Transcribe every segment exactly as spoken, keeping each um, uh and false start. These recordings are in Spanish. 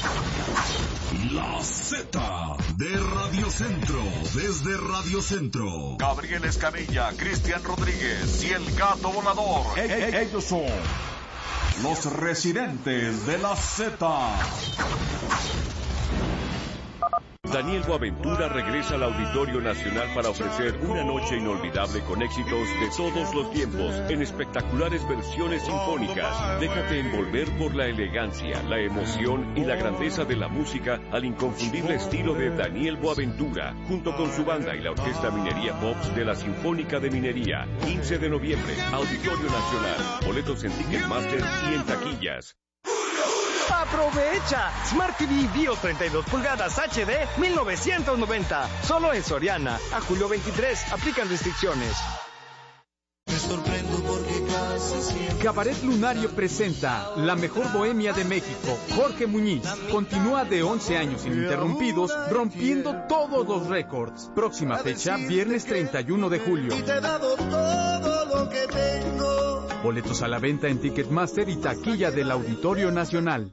La Z de Radio Centro, desde Radio Centro. Gabriel Escamilla, Cristian Rodríguez y el Gato Volador. E- e- ellos son los residentes de la Z. Daniel Boaventura regresa al Auditorio Nacional para ofrecer una noche inolvidable con éxitos de todos los tiempos en espectaculares versiones sinfónicas. Déjate envolver por la elegancia, la emoción y la grandeza de la música al inconfundible estilo de Daniel Boaventura, junto con su banda y la Orquesta Minería Pops de la Sinfónica de Minería. quince de noviembre, Auditorio Nacional. Boletos en Ticketmaster y en taquillas. ¡Aprovecha! Smart T V BIOS treinta y dos pulgadas H D mil novecientos noventa. Solo en Soriana. A julio veintitrés. Aplican restricciones. Me sorprendo porque casi siempre... Cabaret Lunario presenta La Mejor Bohemia de México. Jorge Muñiz continúa de once años ininterrumpidos, rompiendo todos los récords. Próxima fecha, viernes treinta y uno de julio. Y te he dado todo lo que tengo. Boletos a la venta en Ticketmaster y taquilla del Auditorio Nacional.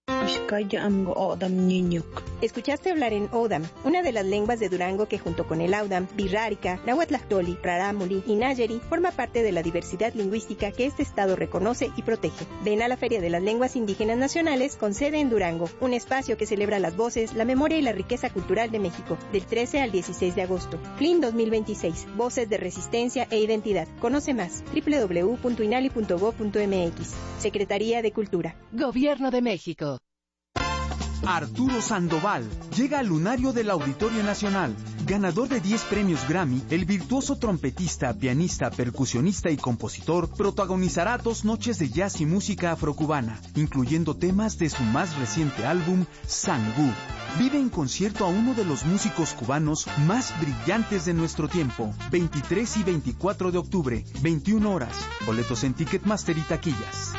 Escuchaste hablar en Odam, una de las lenguas de Durango que junto con el Audam, Birrárica, Nahuatlactoli, Rarámuri y Nayeri forma parte de la diversidad lingüística que este estado reconoce y protege. Ven a la Feria de las Lenguas Indígenas Nacionales con sede en Durango, un espacio que celebra las voces, la memoria y la riqueza cultural de México, del trece al dieciséis de agosto. F L I N dos mil veintiséis, Voces de Resistencia e Identidad. Conoce más, doble u doble u doble u punto inali punto gob punto eme equis. Secretaría de Cultura. Gobierno de México. Arturo Sandoval llega al lunario del Auditorio Nacional. Ganador de diez premios Grammy, el virtuoso trompetista, pianista, percusionista y compositor protagonizará dos noches de jazz y música afrocubana, incluyendo temas de su más reciente álbum, Sangú. Vive en concierto a uno de los músicos cubanos más brillantes de nuestro tiempo. veintitrés y veinticuatro de octubre, veintiuna horas. Boletos en Ticketmaster y taquillas.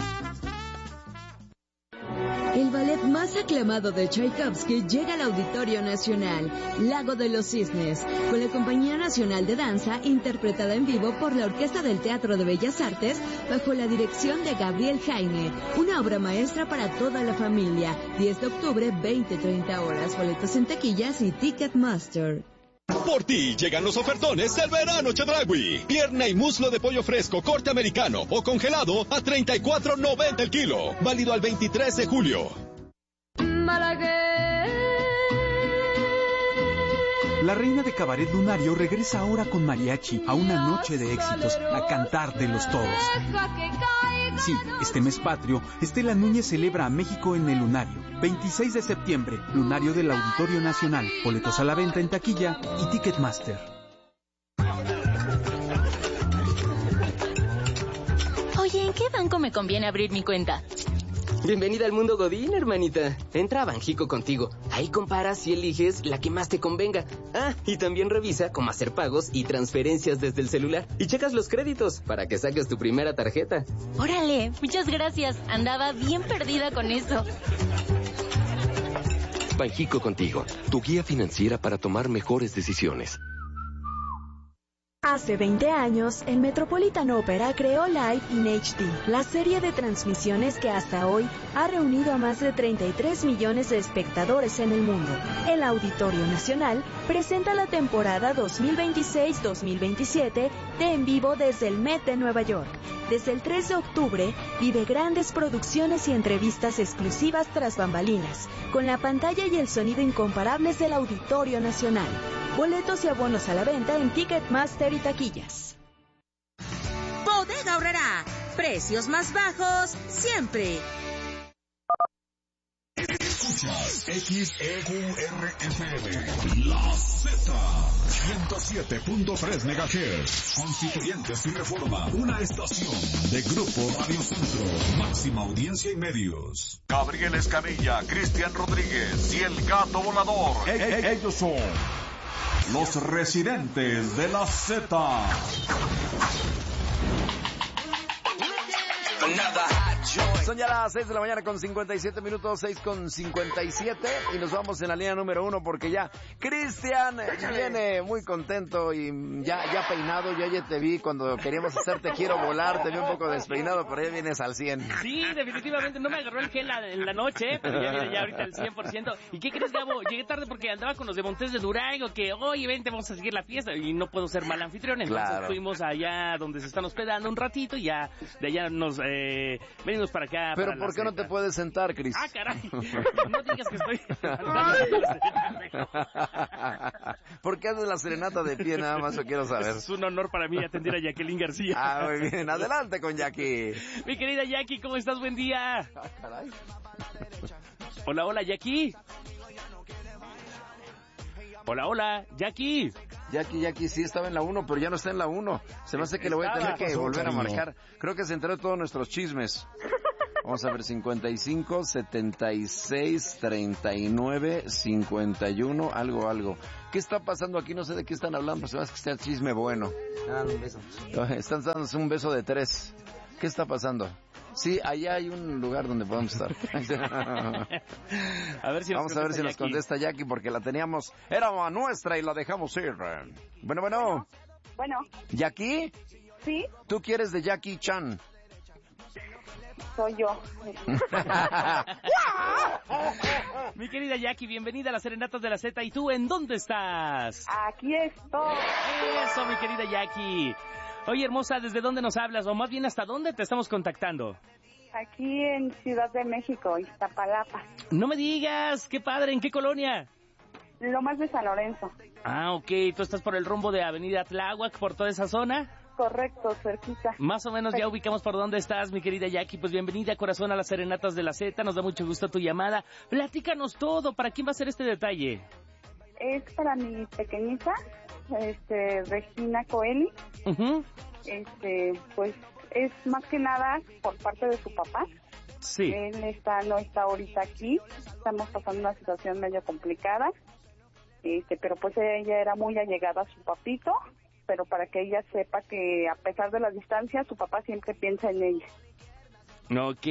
El ballet más aclamado de Tchaikovsky llega al Auditorio Nacional, Lago de los Cisnes, con la Compañía Nacional de Danza, interpretada en vivo por la Orquesta del Teatro de Bellas Artes, bajo la dirección de Gabriel Jaime. Una obra maestra para toda la familia. diez de octubre, veinte treinta horas. Boletos en taquillas y Ticketmaster. Por ti llegan los ofertones del verano Chedraui. Pierna y muslo de pollo fresco, corte americano o congelado a treinta y cuatro noventa el kilo. Válido al veintitrés de julio. La reina de Cabaret Lunario regresa ahora con mariachi a una noche de éxitos, a cantar de los todos. Sí, este mes patrio, Estela Núñez celebra a México en el Lunario. veintiséis de septiembre, Lunario del Auditorio Nacional. Boletos a la venta en taquilla y Ticketmaster. Oye, ¿en qué banco me conviene abrir mi cuenta? Bienvenida al mundo Godín, hermanita. Entra a Banjico contigo. Ahí comparas y eliges la que más te convenga. Ah, y también revisa cómo hacer pagos y transferencias desde el celular. Y checas los créditos para que saques tu primera tarjeta. Órale, muchas gracias. Andaba bien perdida con eso. Banjico contigo, tu guía financiera para tomar mejores decisiones. Hace veinte años, el Metropolitan Opera creó Live in H D, la serie de transmisiones que hasta hoy ha reunido a más de treinta y tres millones de espectadores en el mundo. El Auditorio Nacional presenta la temporada dos mil veintiséis dos mil veintisiete de En Vivo desde el Met de Nueva York. Desde el tres de octubre, vive grandes producciones y entrevistas exclusivas tras bambalinas, con la pantalla y el sonido incomparables del Auditorio Nacional. Boletos y abonos a la venta en Ticketmaster y taquillas. Bodega Aurrerá. Precios más bajos siempre. Escuchas X E Q R F M, La Z, ciento siete punto tres megahertz, Constituyentes y Reforma, una estación de Grupo Radio Centro, máxima audiencia y medios. Gabriel Escamilla, Cristian Rodríguez y el Gato Volador. E- e- ellos son los residentes de la Z. Another hot Son ya las seis de la mañana con cincuenta y siete minutos, seis con cincuenta y siete, y nos vamos en la línea número uno porque ya Cristian viene muy contento y ya, ya peinado. Yo ya te vi cuando queríamos hacer Te Quiero Volar, te vi un poco despeinado, pero ya vienes al cien. Sí, definitivamente, no me agarró el gel en la noche, pero ya viene ya ahorita al cien por ciento. ¿Y qué crees, Gabo? Llegué tarde porque andaba con los de Montes de Durango, que oye, vente, vamos a seguir la fiesta, y no puedo ser mal anfitrión, entonces claro. Fuimos allá donde se están hospedando un ratito y ya de allá nos eh, venimos para acá. Pero para ¿por qué no te puedes sentar, Cris? Ah, caray, no digas que estoy... ¿Por qué haces la serenata de pie? Nada más lo quiero saber. Es un honor para mí atender a Jacqueline García. Ah, muy bien, adelante con Jackie. Mi querida Jackie, ¿cómo estás? Buen día. Ah, caray. Hola, hola, Jackie. Hola, hola, Jackie. Jackie, Jackie, sí estaba en la uno, pero ya no está en la uno. Se me hace que le voy a tener que volver a marcar. Creo que se enteró de todos nuestros chismes. Vamos a ver, cincuenta y cinco, setenta y seis, treinta y nueve, cincuenta y uno, algo, algo. ¿Qué está pasando aquí? No sé de qué están hablando, pero se me hace que está el chisme bueno. Ah, un beso. Están dándose un beso de tres. ¿Qué está pasando? Sí, allá hay un lugar donde podemos estar. A ver si Vamos a ver si nos contesta Jackie, porque la teníamos, era nuestra y la dejamos ir. Bueno, bueno. Bueno. ¿Jackie? Sí. ¿Tú quieres de Jackie Chan? Soy yo. Mi querida Jackie, bienvenida a las Serenatas de la Z. ¿Y tú en dónde estás? Aquí estoy. Eso, mi querida Jackie. Oye, hermosa, ¿desde dónde nos hablas? O más bien, ¿hasta dónde te estamos contactando? Aquí en Ciudad de México, Iztapalapa. No me digas, qué padre, ¿en qué colonia? Lomas de San Lorenzo. Ah, ok, ¿tú estás por el rumbo de Avenida Tláhuac, por toda esa zona? Correcto, cerquita. Más o menos ya ubicamos por dónde estás, mi querida Jackie. Pues bienvenida, corazón, a las Serenatas de la Z. Nos da mucho gusto tu llamada. Platícanos todo. ¿Para quién va a ser este detalle? Es para mi pequeñita, este, Regina Coeli. Uh-huh. Este, pues es más que nada por parte de su papá. Sí. Él está, no está ahorita aquí. Estamos pasando una situación medio complicada. Este, pero pues ella era muy allegada a su papito. Pero para que ella sepa que a pesar de la distancia, su papá siempre piensa en ella. Ok,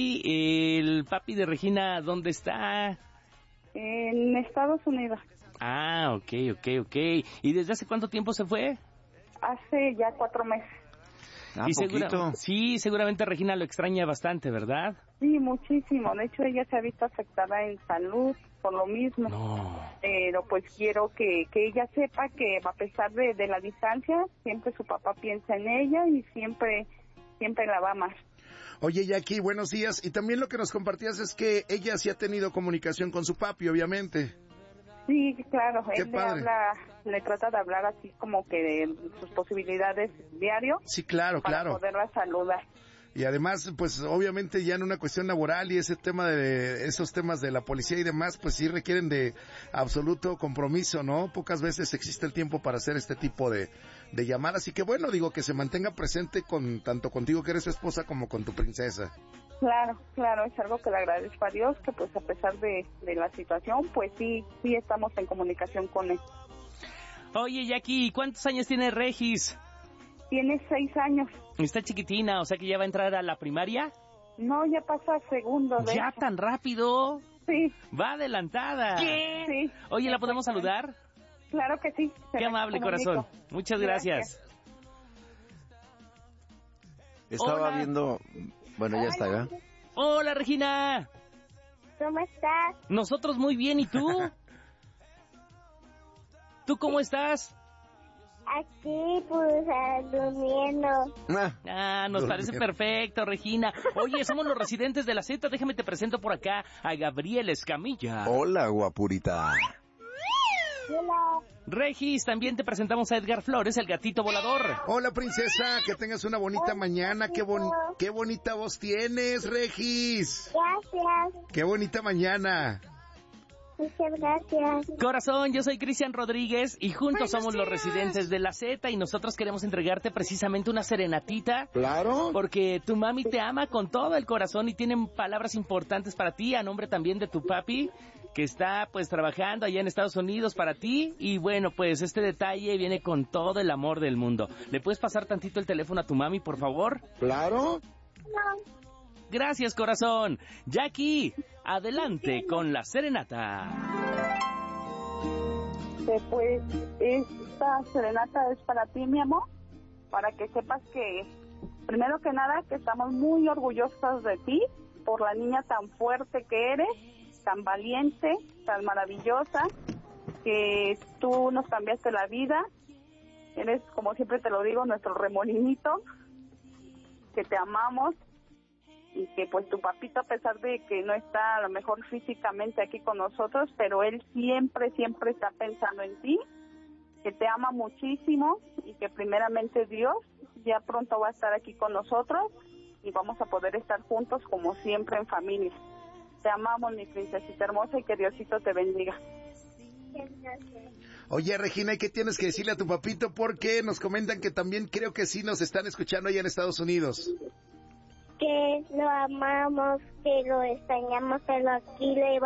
el papi de Regina, ¿dónde está? En Estados Unidos. Ah, ok, ok, ok. ¿Y desde hace cuánto tiempo se fue? Hace ya cuatro meses. Ah, y poquito. Segura, sí, seguramente Regina lo extraña bastante, ¿verdad? Sí, muchísimo. De hecho, ella se ha visto afectada en salud por lo mismo. No. Pero pues quiero que, que ella sepa que a pesar de, de la distancia, siempre su papá piensa en ella y siempre, siempre la va a amar. Oye, Jackie, buenos días. Y también lo que nos compartías es que ella sí ha tenido comunicación con su papi, obviamente. Sí, claro. Qué Él le padre. habla, le trata de hablar así como que de sus posibilidades diario. Sí, claro, para claro. poderla saludar. Y además, pues obviamente ya en una cuestión laboral y ese tema de esos temas de la policía y demás, pues sí requieren de absoluto compromiso, ¿no? Pocas veces existe el tiempo para hacer este tipo de, de llamadas. Y que bueno, digo, que se mantenga presente con tanto contigo que eres su esposa como con tu princesa. Claro, claro, es algo que le agradezco a Dios, que pues a pesar de, de la situación, pues sí, sí estamos en comunicación con él. Oye, Jackie, ¿cuántos años tiene Regis? Tiene seis años. Está chiquitina, o sea que ya va a entrar a la primaria. No, ya pasa a segundo. De ¿Ya hecho. tan rápido? Sí. Va adelantada. ¿Qué? Sí. Oye, ¿la podemos saludar? Claro que sí. Se Qué amable, corazón. Muchas gracias. gracias. Estaba Hola. viendo... Bueno, ya está, ¿verdad? Hola, Regina. ¿Cómo estás? Nosotros muy bien, ¿y tú? ¿Tú cómo estás? Aquí, pues, ah, durmiendo. Ah, nos parece perfecto, Regina. Oye, somos los residentes de la Z. Déjame te presento por acá a Gabriel Escamilla. Hola, guapurita. Hola. Regis, también te presentamos a Edgar Flores, el gatito volador. Hola, princesa, que tengas una bonita mañana. Qué, bon qué bonita voz tienes, Regis. Gracias. Qué bonita mañana. Muchas gracias. Corazón, yo soy Cristian Rodríguez y juntos somos los residentes de la Z y nosotros queremos entregarte precisamente una serenatita. Claro. Porque tu mami te ama con todo el corazón y tienen palabras importantes para ti, a nombre también de tu papi, que está pues trabajando allá en Estados Unidos para ti. Y bueno, pues este detalle viene con todo el amor del mundo. ¿Le puedes pasar tantito el teléfono a tu mami, por favor? Claro. No. Gracias, corazón. Jackie, adelante con la serenata. Pues esta serenata es para ti, mi amor, para que sepas que, primero que nada, que estamos muy orgullosas de ti por la niña tan fuerte que eres, tan valiente, tan maravillosa, que tú nos cambiaste la vida. Eres, como siempre te lo digo, nuestro remolinito, que te amamos y que pues tu papito, a pesar de que no está a lo mejor físicamente aquí con nosotros, pero él siempre, siempre está pensando en ti, que te ama muchísimo y que primeramente Dios ya pronto va a estar aquí con nosotros y vamos a poder estar juntos como siempre en familia. Te amamos, mi princesita hermosa, y que Diosito te bendiga. Oye, Regina, ¿y qué tienes que decirle a tu papito? Porque nos comentan que también creo que sí nos están escuchando allá en Estados Unidos. Que lo amamos, que lo extrañamos, pero aquí le